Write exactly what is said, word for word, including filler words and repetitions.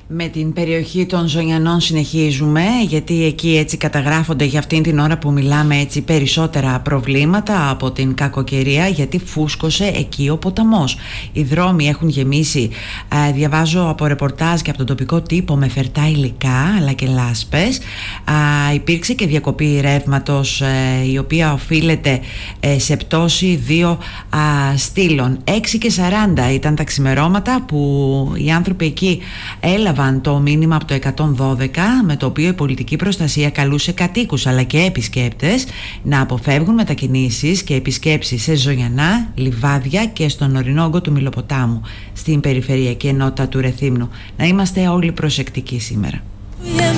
Με την περιοχή των Ζωιανών συνεχίζουμε, γιατί εκεί έτσι καταγράφονται για αυτήν την ώρα που μιλάμε έτσι περισσότερα προβλήματα από την κακοκαιρία, γιατί φούσκωσε εκεί ο ποταμός. Οι δρόμοι έχουν γεμίσει, ε, διαβάζω από ρεπορτάζ και από τον τοπικό τύπο, με φερτά υλικά αλλά και λάσπες. Ε, υπήρξε και διακοπή ρεύματος, ε, η οποία οφείλεται ε, σε πτώση δύο ε, στήλων. έξι και σαράντα ήταν τα ξημερώματα που οι άνθρωποι εκεί έλαβαν το μήνυμα από το εκατόν δώδεκα, με το οποίο η πολιτική προστασία καλούσε κατοίκους αλλά και επισκέπτες να αποφεύγουν μετακινήσεις και επισκέψεις σε Ζωιανά, λιβάδια και στον ορεινό όγκο του Μηλοποτάμου, στην περιφερειακή ενότητα του Ρεθύμνου. Να είμαστε όλοι προσεκτικοί σήμερα.